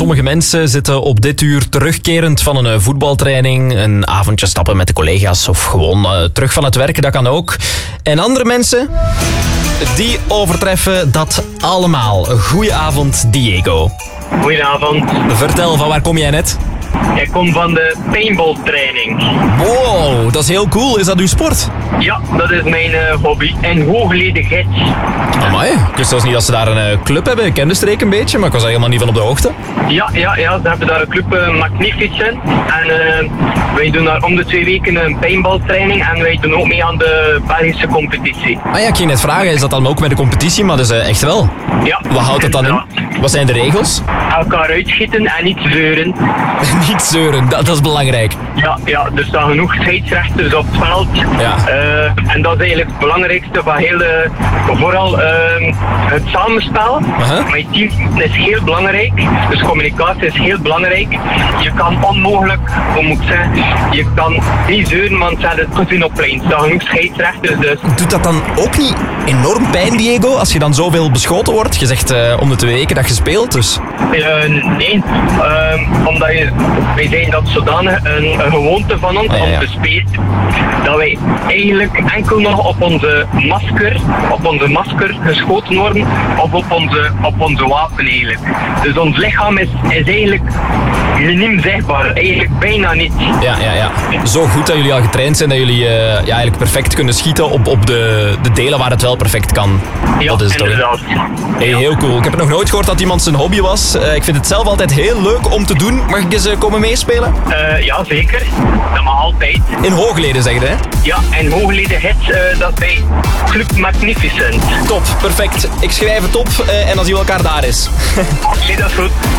sommige mensen zitten op dit uur terugkerend van een voetbaltraining, een avondje stappen met de collega's of gewoon terug van het werk, dat kan ook. En andere mensen, die overtreffen dat allemaal. Goedenavond, Diego. Goedenavond. Vertel, van waar kom jij net? Ik kom van de paintballtraining. Wow, dat is heel cool. Is dat uw sport? Ja, dat is mijn hobby. En hoogleden gids. Amai, ik wist zelfs niet dat ze daar een club hebben. Ik ken de streek een beetje, maar ik was er helemaal niet van op de hoogte. Ja, ze hebben daar een club Magnificent. En wij doen daar om de 2 weken een paintballtraining. En wij doen ook mee aan de Belgische competitie. Ah ja, ik ging net vragen, is dat dan ook met de competitie? Maar dus echt wel. Ja. Wat houdt dat dan in? Wat zijn de regels? Elkaar uitschieten en niet zeuren. Niet zeuren, dat is belangrijk. Ja, dus dan genoeg scheidsrechters op het veld. Ja. En dat is eigenlijk het belangrijkste van vooral het samenspel. Mijn team is heel belangrijk, dus communicatie is heel belangrijk. Je kan onmogelijk, hoe moet ik zeggen, je kan niet zeuren, want ze hebben het goed in op plein. Er staan genoeg scheidsrechters, dus... Doet dat dan ook niet enorm pijn, Diego, als je dan zoveel beschoten wordt? Je zegt om de 2 weken dat je speelt, dus... Nee, omdat wij zijn dat zodanig een gewoonte van ons om te spelen, dat wij eigenlijk enkel nog op onze masker geschoten worden of op onze wapen eigenlijk. Dus ons lichaam is eigenlijk miniem zichtbaar, eigenlijk bijna niet. Ja. Zo goed dat jullie al getraind zijn dat jullie eigenlijk perfect kunnen schieten op de delen waar het wel perfect kan. Ja, dat is inderdaad. Hey, heel cool. Ik heb nog nooit gehoord dat iemand zijn hobby was. Ik vind het zelf altijd heel leuk om te doen. Mag ik eens komen meespelen? Ja, zeker. Dat mag altijd. In Hoogleden, zeg je, hè? Ja, en Hoogleden gids, dat bij Club Magnificent. Top, perfect. Ik schrijf het op en dan zien we elkaar daar eens. Nee, dat is goed.